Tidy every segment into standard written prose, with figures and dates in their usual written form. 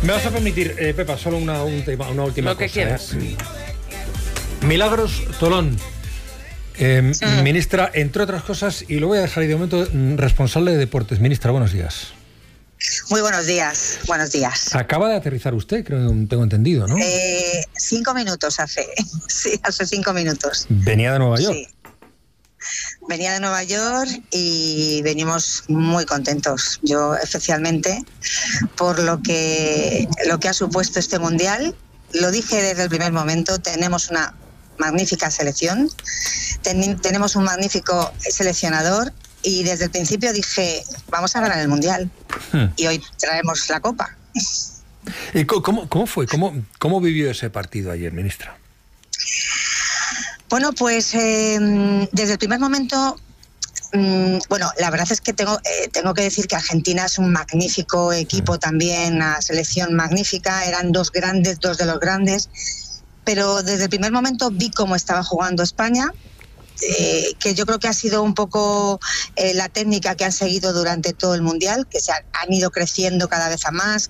Me vas a permitir, Pepa, solo una última cosa. Lo que quieras. Milagros Tolón, ministra, entre otras cosas, y lo voy a dejar ahí de momento, responsable de deportes. Ministra, buenos días. Muy buenos días, buenos días. Acaba de aterrizar usted, creo que tengo entendido, ¿no? 5 minutos hace, sí, hace 5 minutos. Venía de Nueva York. Sí. Venía de Nueva York y venimos muy contentos. Yo especialmente por lo que ha supuesto este mundial. Lo dije desde el primer momento, tenemos una magnífica selección, tenemos un magnífico seleccionador y desde el principio dije, vamos a ganar el mundial. Y hoy traemos la copa. ¿Y cómo fue? ¿Cómo vivió ese partido ayer, ministra? Bueno, pues desde el primer momento, la verdad es que tengo que decir que Argentina es un magnífico equipo también, una selección magnífica, eran dos de los grandes, pero desde el primer momento vi cómo estaba jugando España, que yo creo que ha sido un poco la técnica que han seguido durante todo el Mundial, que han ido creciendo cada vez a más,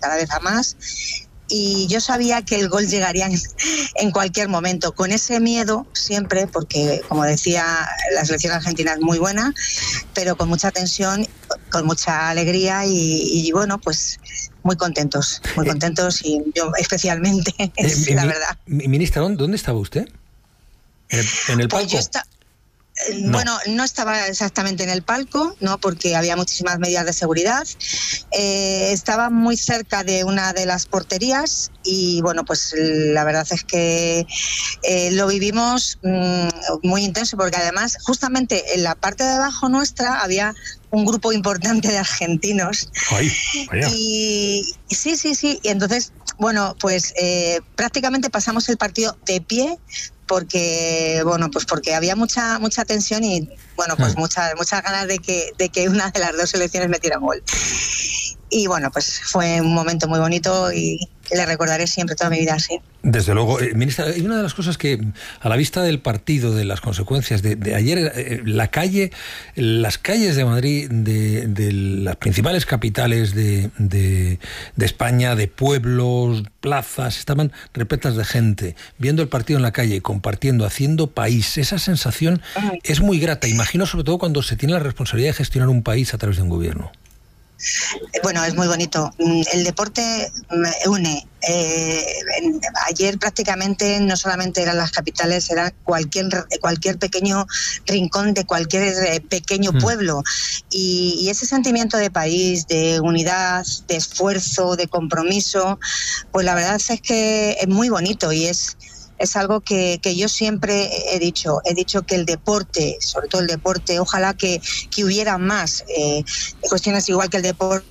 y yo sabía que el gol llegaría en cualquier momento, con ese miedo siempre, porque como decía, la selección argentina es muy buena, pero con mucha tensión, con mucha alegría y bueno, pues muy contentos y yo especialmente, la verdad. Ministra, ¿dónde estaba usted? ¿En el palco? Pues Bueno, no estaba exactamente en el palco, no, porque había muchísimas medidas de seguridad. Estaba muy cerca de una de las porterías y bueno, pues la verdad es que lo vivimos muy intenso, porque además justamente en la parte de abajo nuestra había un grupo importante de argentinos. Ay, vaya. Y sí, y entonces, bueno, pues prácticamente pasamos el partido de pie, porque había mucha tensión y bueno, pues muchas ganas de que una de las dos selecciones metiera gol. Y bueno, pues fue un momento muy bonito y le recordaré siempre toda mi vida así. Desde luego. Ministra, hay una de las cosas que, a la vista del partido, de las consecuencias de ayer, las calles de Madrid, de las principales capitales de España, de pueblos, plazas, estaban repletas de gente, viendo el partido en la calle, compartiendo, haciendo país. Esa sensación es muy grata. Imagino, sobre todo, cuando se tiene la responsabilidad de gestionar un país a través de un gobierno. Bueno, es muy bonito. El deporte une. Ayer prácticamente no solamente eran las capitales, era cualquier pequeño rincón de cualquier pequeño pueblo. Y ese sentimiento de país, de unidad, de esfuerzo, de compromiso, pues la verdad es que es muy bonito y es algo que yo siempre he dicho que el deporte, sobre todo el deporte, ojalá que hubiera más cuestiones, igual que el deporte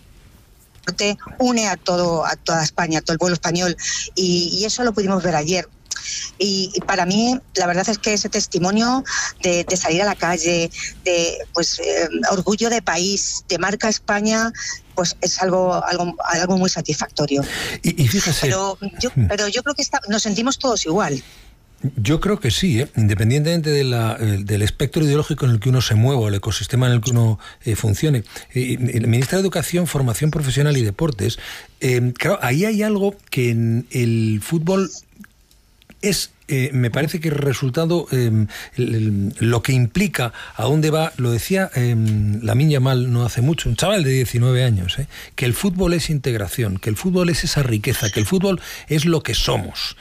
une a toda España, a todo el pueblo español, y eso lo pudimos ver ayer. Y para mí la verdad es que ese testimonio de salir a la calle, de orgullo de país, de marca España, pues es algo muy satisfactorio. Y fíjese, pero yo creo que nos sentimos todos igual. Yo creo que sí, independientemente del espectro ideológico en el que uno se mueva, el ecosistema en el que uno funcione. El ministro de Educación, Formación Profesional y Deportes, claro, ahí hay algo que en el fútbol es, me parece que el resultado, lo que implica, a dónde va, lo decía Lamine Yamal no hace mucho, un chaval de 19 años, que el fútbol es integración, que el fútbol es esa riqueza, que el fútbol es lo que somos.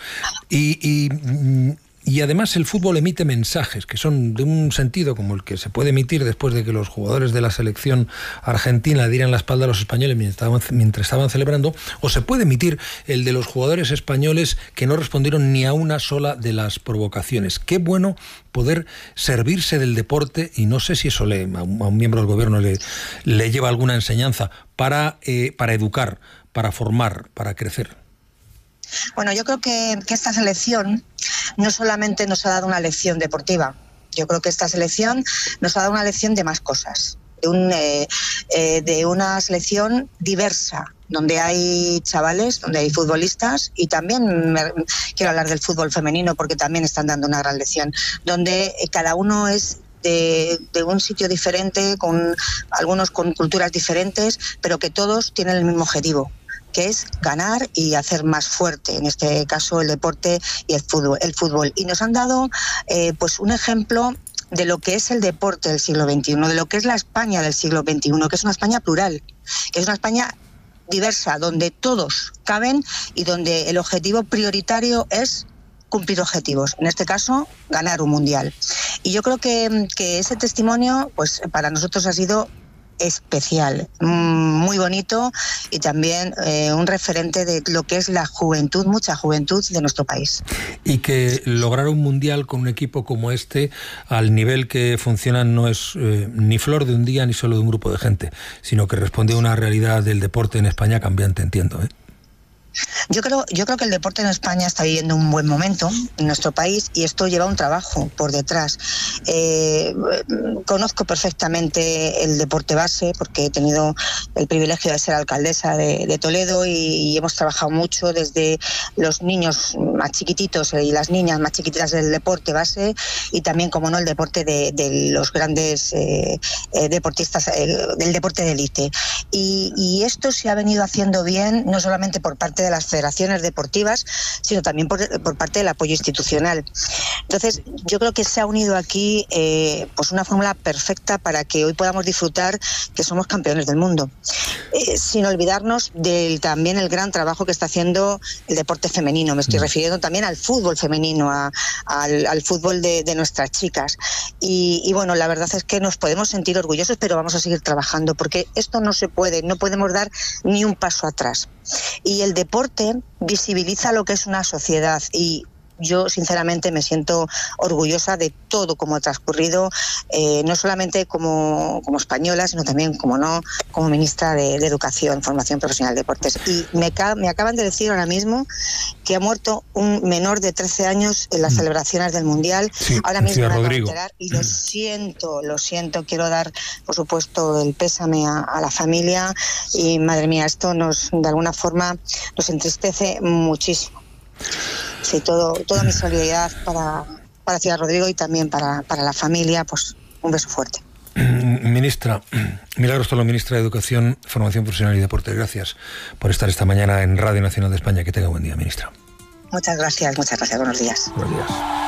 Y además el fútbol emite mensajes que son de un sentido como el que se puede emitir después de que los jugadores de la selección argentina le dieran la espalda a los españoles mientras estaban celebrando, o se puede emitir el de los jugadores españoles que no respondieron ni a una sola de las provocaciones. Qué bueno poder servirse del deporte, y no sé si eso a un miembro del gobierno le lleva alguna enseñanza para educar, para formar, para crecer. Bueno, yo creo que esta selección no solamente nos ha dado una lección deportiva, yo creo que esta selección nos ha dado una lección de más cosas, de una selección diversa, donde hay chavales, donde hay futbolistas, y también quiero hablar del fútbol femenino porque también están dando una gran lección, donde cada uno es de un sitio diferente, algunos con culturas diferentes, pero que todos tienen el mismo objetivo, que es ganar y hacer más fuerte, en este caso el deporte y el fútbol. Y nos han dado pues un ejemplo de lo que es el deporte del siglo XXI, de lo que es la España del siglo XXI, que es una España plural, que es una España diversa, donde todos caben y donde el objetivo prioritario es cumplir objetivos, en este caso ganar un mundial. Y yo creo que ese testimonio pues para nosotros ha sido especial, muy bonito, y también un referente de lo que es la juventud, mucha juventud de nuestro país. Y que lograr un mundial con un equipo como este, al nivel que funcionan, no es ni flor de un día ni solo de un grupo de gente, sino que responde a una realidad del deporte en España cambiante, entiendo, ¿eh? Yo creo que el deporte en España está viviendo un buen momento en nuestro país, y esto lleva un trabajo por detrás. Conozco perfectamente el deporte base porque he tenido el privilegio de ser alcaldesa de Toledo, y hemos trabajado mucho desde los niños más chiquititos y las niñas más chiquititas del deporte base, y también, como no, el deporte de los grandes deportistas, del deporte de élite. Y esto se ha venido haciendo bien, no solamente por parte de las federaciones deportivas, sino también por parte del apoyo institucional. Entonces, yo creo que se ha unido aquí pues una fórmula perfecta para que hoy podamos disfrutar que somos campeones del mundo, sin olvidarnos también el gran trabajo que está haciendo el deporte femenino. Me estoy refiriendo también al fútbol femenino, al fútbol de nuestras chicas. Y bueno, la verdad es que nos podemos sentir orgullosos, pero vamos a seguir trabajando, porque esto no se puede, no podemos dar ni un paso atrás. Y el deporte visibiliza lo que es una sociedad, y yo sinceramente me siento orgullosa de todo como ha transcurrido, no solamente como española, sino también, como no, como ministra de Educación, Formación Profesional y Deportes. Y me acaban de decir ahora mismo que ha muerto un menor de 13 años en las celebraciones del Mundial. Sí, ahora mismo me acabo de Rodrigo. enterar, y lo siento, quiero dar, por supuesto, el pésame a la familia, y madre mía, esto de alguna forma nos entristece muchísimo. Sí, toda mi solidaridad para Ciudad Rodrigo, y también para la familia, pues un beso fuerte. Ministra, Milagros Tolo, ministra de Educación, Formación Profesional y Deporte, gracias por estar esta mañana en Radio Nacional de España. Que tenga buen día, ministra. Muchas gracias, buenos días. Buenos días.